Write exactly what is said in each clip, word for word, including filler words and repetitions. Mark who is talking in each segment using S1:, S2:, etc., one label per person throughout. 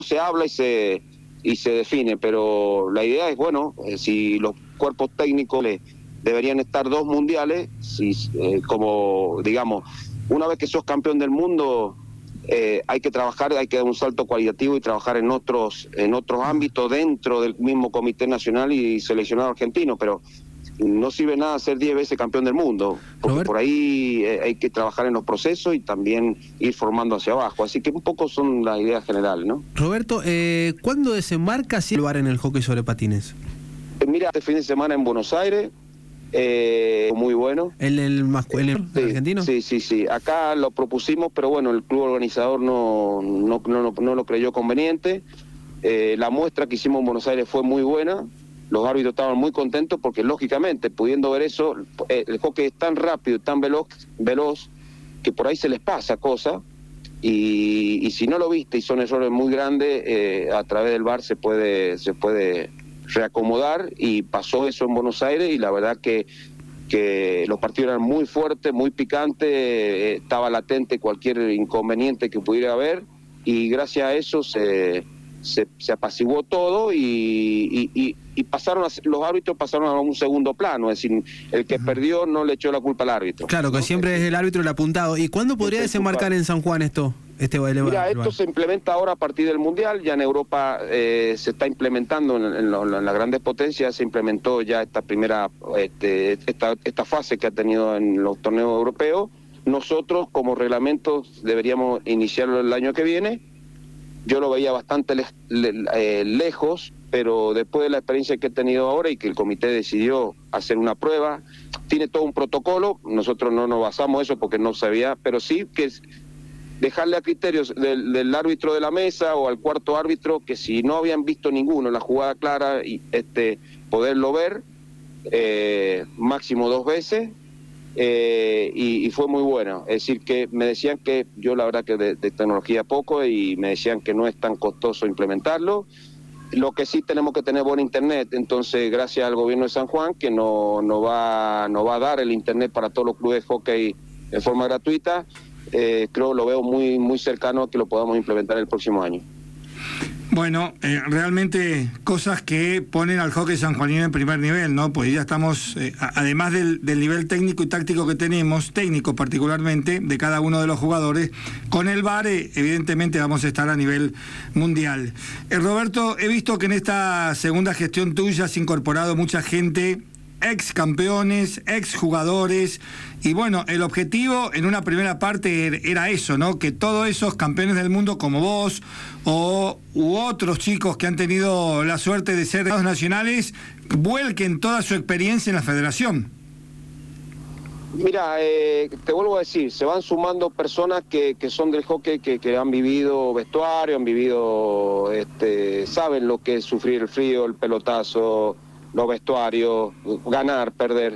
S1: se habla y se y se define, pero la idea es, bueno, eh, si los cuerpos técnicos le, deberían estar dos mundiales, si eh, como digamos, una vez que sos campeón del mundo, eh, hay que trabajar, hay que dar un salto cualitativo y trabajar en otros en otros ámbitos dentro del mismo Comité Nacional y seleccionado argentino, pero no sirve nada ser diez veces campeón del mundo, porque Robert, por ahí eh, hay que trabajar en los procesos y también ir formando hacia abajo. Así que un poco son las ideas generales, ¿no?
S2: Roberto, eh, ¿cuándo desembarca si lugar en el hockey sobre patines?
S1: Eh, mira, este fin de semana en Buenos Aires, eh, muy bueno.
S2: ¿El, el, masculino,
S1: sí,
S2: el argentino?
S1: Sí, sí, sí. Acá lo propusimos, pero bueno, el club organizador no, no, no, no, no lo creyó conveniente. Eh, la muestra que hicimos en Buenos Aires fue muy buena. Los árbitros estaban muy contentos porque, lógicamente, pudiendo ver eso, eh, el hockey es tan rápido, tan veloz, veloz que por ahí se les pasa cosa, y, y si no lo viste y son errores muy grandes, eh, a través del V A R se puede se puede reacomodar, y pasó eso en Buenos Aires, y la verdad que, que los partidos eran muy fuertes, muy picantes, eh, estaba latente cualquier inconveniente que pudiera haber, y gracias a eso se... Se, se apaciguó todo y, y, y, y pasaron a, los árbitros pasaron a un segundo plano, es decir, el que uh-huh. perdió no le echó la culpa al árbitro.
S2: Claro, que
S1: ¿no?
S2: siempre es el árbitro el apuntado. ¿Y cuándo podría desembarcar en San Juan esto? Este baile.
S1: Mira, esto se implementa ahora a partir del Mundial, ya en Europa eh, se está implementando en, en, lo, en las grandes potencias, se implementó ya esta primera, este, esta, esta fase que ha tenido en los torneos europeos. Nosotros como reglamento deberíamos iniciarlo el año que viene. Yo lo veía bastante le, le, eh, lejos, pero después de la experiencia que he tenido ahora y que el comité decidió hacer una prueba, tiene todo un protocolo, nosotros no nos basamos en eso porque no sabía, pero sí que es dejarle a criterios del, del árbitro de la mesa o al cuarto árbitro que si no habían visto ninguno en la jugada clara, y este poderlo ver eh, máximo dos veces. Eh, y, y fue muy bueno, es decir que me decían que yo la verdad que de, de tecnología poco, y me decían que no es tan costoso implementarlo, lo que sí tenemos que tener buen internet, entonces gracias al gobierno de San Juan que no, no, va, no va a dar el internet para todos los clubes de hockey en forma gratuita, eh, creo lo veo muy, muy cercano a que lo podamos implementar el próximo año.
S3: Bueno, eh, realmente cosas que ponen al hockey sanjuanino en primer nivel, ¿no? Pues ya estamos, eh, además del, del nivel técnico y táctico que tenemos, técnico particularmente, de cada uno de los jugadores, con el V A R eh, evidentemente vamos a estar a nivel mundial. Eh, Roberto, he visto que en esta segunda gestión tuya has incorporado mucha gente, ex campeones, ex jugadores, y bueno, el objetivo en una primera parte era eso, ¿no? Que todos esos campeones del mundo como vos o u otros chicos que han tenido la suerte de ser nacionales vuelquen toda su experiencia en la federación.
S1: Mira, eh, te vuelvo a decir, se van sumando personas que, que son del hockey, que, que han vivido vestuario, han vivido, este, saben lo que es sufrir el frío, el pelotazo, los vestuarios, ganar, perder,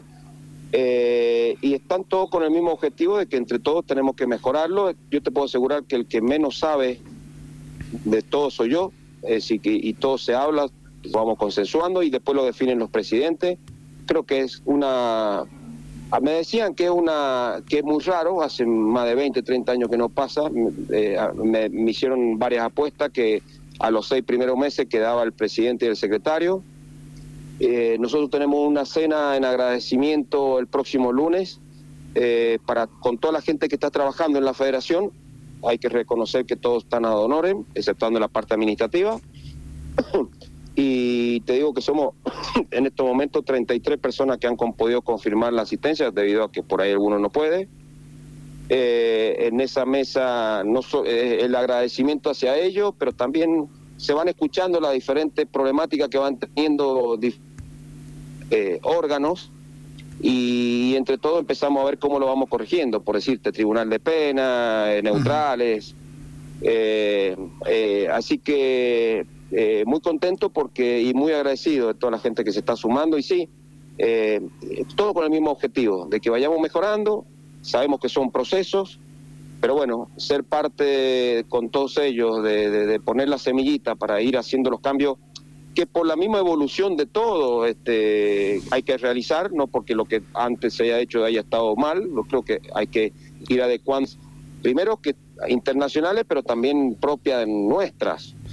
S1: eh, y están todos con el mismo objetivo de que entre todos tenemos que mejorarlo. Yo te puedo asegurar que el que menos sabe de todo soy yo, es decir, que, y todo se habla, vamos consensuando y después lo definen los presidentes. Creo que es una... Me decían que es una que es muy raro, hace más de veinte, treinta años que no pasa, eh, me, me hicieron varias apuestas que a los seis primeros meses quedaba el presidente y el secretario. Eh, nosotros tenemos una cena en agradecimiento el próximo lunes eh, para con toda la gente que está trabajando en la federación. Hay que reconocer que todos están ad honorem, exceptuando la parte administrativa. Y te digo que somos en estos momentos treinta y tres personas que han podido confirmar la asistencia, debido a que por ahí alguno no puede. Eh, en esa mesa no so, eh, el agradecimiento hacia ellos, pero también se van escuchando las diferentes problemáticas que van teniendo eh, órganos, y, y entre todos empezamos a ver cómo lo vamos corrigiendo, por decirte, tribunal de pena, eh, neutrales, eh, eh, así que eh, muy contento porque y muy agradecido de toda la gente que se está sumando, y sí, eh, todo con el mismo objetivo, de que vayamos mejorando. Sabemos que son procesos, pero bueno, ser parte con todos ellos, de, de, de poner la semillita para ir haciendo los cambios que por la misma evolución de todo este, hay que realizar, no porque lo que antes se haya hecho haya estado mal, yo creo que hay que ir adecuando, primero que internacionales, pero también propias nuestras.